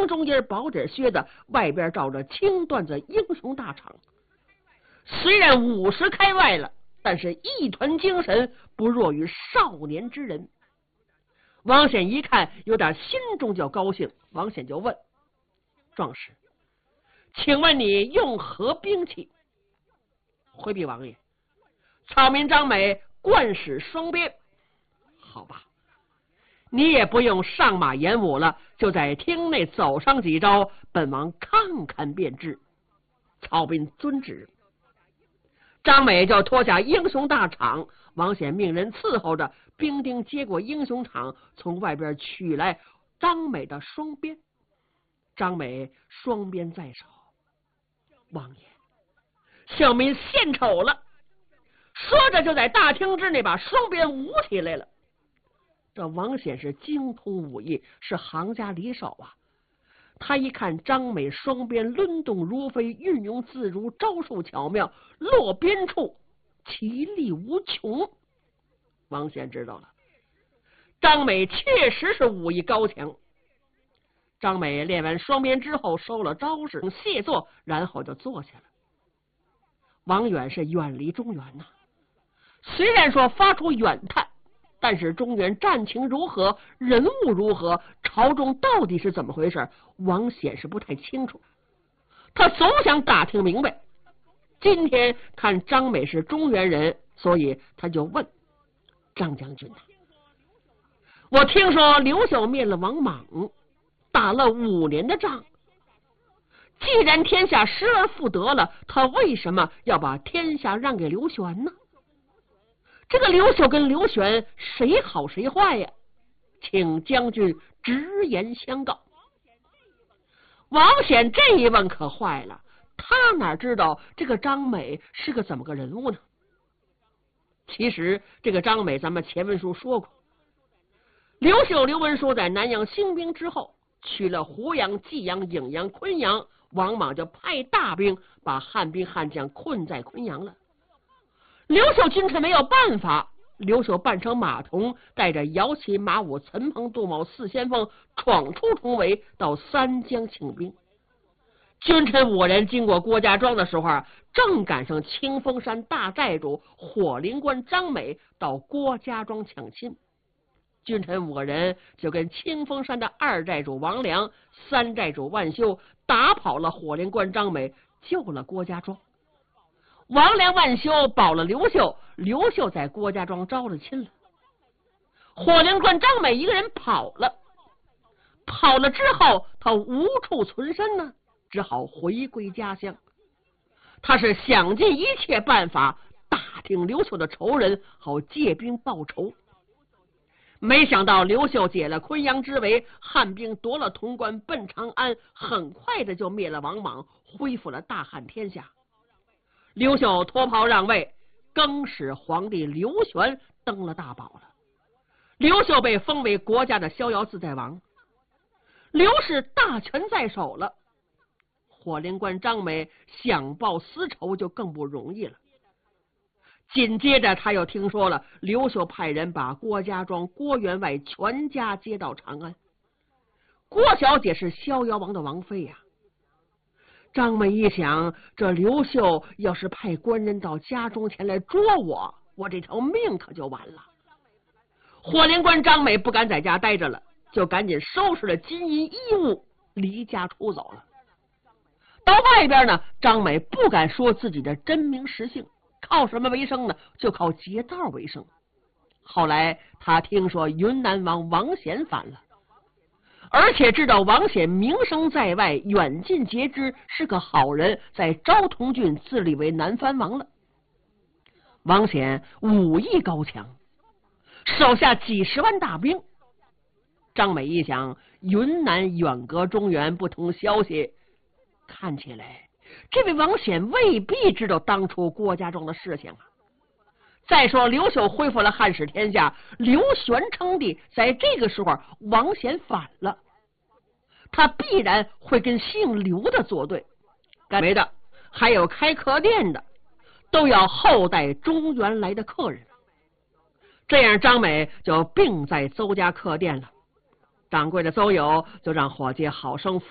正中间包点靴子，外边罩着青缎子英雄大氅。虽然50开外了，但是一团精神不弱于少年之人。王显一看，有点心中就高兴。王显就问壮士：“请问你用何兵器？”回禀王爷，草民张美惯使双鞭。好吧，你也不用上马演武了，就在厅内走上几招，本王看看便知。曹兵遵旨。张美就脱下英雄大氅，王显命人伺候着，兵丁接过英雄氅，从外边取来张美的双鞭。张美双鞭在手。王爷，小民献丑了。说着就在大厅之内把双鞭舞起来了。这王显是精通武艺，是行家里手啊。他一看张美双鞭抡动如飞，运用自如，招数巧妙，落鞭处其力无穷。王显知道了，张美确实是武艺高强。张美练完双鞭之后，收了招式，谢座，然后就坐下了。王远是远离中原呐，虽然说发出远探，但是中原战情如何，人物如何，朝中到底是怎么回事，王显是不太清楚。他总想打听明白。今天看张美是中原人，所以他就问张将军呐，我听说刘秀灭了王莽，打了5年的仗，既然天下失而复得了，他为什么要把天下让给刘玄呢？这个刘秀跟刘玄谁好谁坏呀？请将军直言相告。王显这一问可坏了，他哪知道这个张美是个怎么个人物呢？其实这个张美咱们前文书说过，刘秀刘文书在南阳兴兵之后，取了湖阳、济阳、颍阳、昆阳，王莽就派大兵把汉兵汉将困在昆阳了。刘秀君臣没有办法，刘秀扮成马童，带着姚齐、马武、岑彭、杜茂4先锋闯出重围，到三江请兵。君臣5人经过郭家庄的时候，正赶上清风山大寨主火灵官张美到郭家庄抢亲。君臣5个人就跟清风山的2寨主王良、3寨主万修打跑了火灵官张美，救了郭家庄。王良、万修保了刘秀，刘秀在郭家庄招了亲了。火灵官张美一个人跑了之后，他无处存身呢，只好回归家乡。他是想尽一切办法打听刘秀的仇人，好借兵报仇。没想到刘秀解了昆阳之围，汉兵夺了潼关，奔长安，很快的就灭了王莽，恢复了大汉天下。刘秀脱袍让位，更使皇帝刘玄登了大宝了。刘秀被封为国家的逍遥自在王，刘氏大权在手了。火灵官张美想报私仇就更不容易了。紧接着他又听说了刘秀派人把郭家庄、郭员外全家接到长安。郭小姐是逍遥王的王妃呀。张美一想，这刘秀要是派官人到家中前来捉我，我这条命可就完了。火灵官张美不敢在家待着了，就赶紧收拾了金银衣物，离家出走了。到外边呢，张美不敢说自己的真名实姓，靠什么为生呢？就靠劫道为生。后来他听说云南王王显反了，而且知道王显名声在外，远近皆知，是个好人，在昭通郡自立为南藩王了。王显武艺高强，手下几10万大兵。张美一想，云南远隔中原，不通消息，看起来这位王显未必知道当初郭家庄的事情啊。再说刘秀恢复了汉室天下，刘玄称帝，在这个时候王显反了，他必然会跟姓刘的作对，干没的还有开客店的，都要厚待中原来的客人。这样张美就病在邹家客店了。掌柜的邹友就让伙计好生